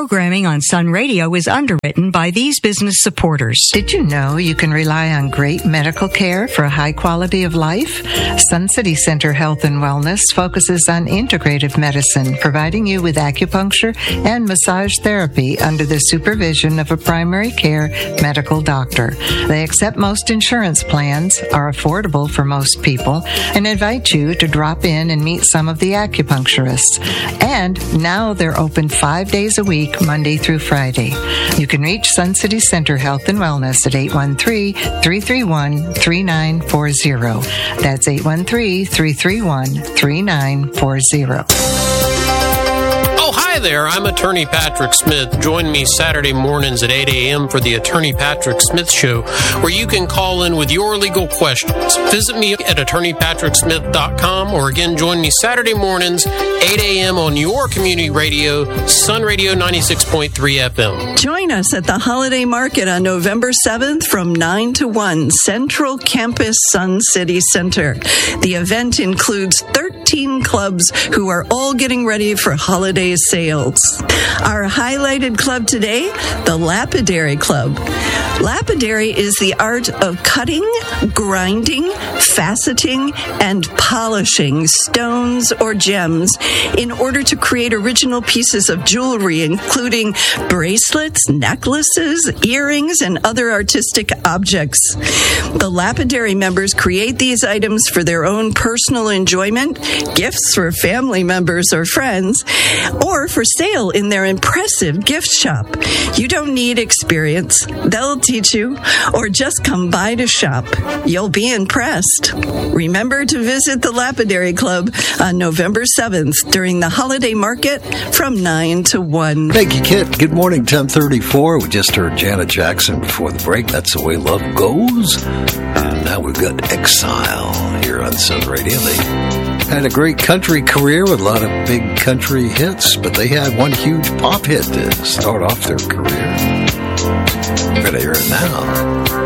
programming on Sun Radio is underwritten by these business supporters. Did you know you can rely on great medical care for a high quality of life? Sun City Center Health and Wellness focuses on integrative medicine, providing you with acupuncture and massage therapy under the supervision of a primary care medical doctor. They accept most insurance plans, are affordable for most people, and invite you to drop in and meet some of the acupuncturists. And now they're open 5 days a week, Monday through Friday. You can reach Sun City Center Health and Wellness at 813-331-3940. That's 813-331-3940. Oh, hi there. I'm Attorney Patrick Smith. Join me Saturday mornings at 8 a.m. for the Attorney Patrick Smith Show, where you can call in with your legal questions. Visit me at attorneypatricksmith.com, or again, join me Saturday mornings, 8 a.m. on your community radio, Sun Radio 96.3 FM. Join us at the Holiday Market on November 7th from 9 to 1, Central Campus, Sun City Center. The event includes 13 clubs who are all getting ready for holiday sales. Our highlighted club today, the Lapidary Club. Lapidary is the art of cutting, grinding, faceting, and polishing stones or gems in order to create original pieces of jewelry, including bracelets, necklaces, earrings, and other artistic objects. The Lapidary members create these items for their own personal enjoyment, gifts for family members or friends, or for sale in their impressive gift shop. You don't need experience. They'll teach you, or just come by to shop. You'll be impressed. Remember to visit the Lapidary Club on November 7th during the holiday market from 9 to 1. Thank you, Kit. Good morning, 10:34. We just heard Janet Jackson before the break. That's the way love goes. And now we've got Exile here on Sun Radio. They had a great country career with a lot of big country hits, but they had one huge pop hit to start off their career. We're going to hear it now.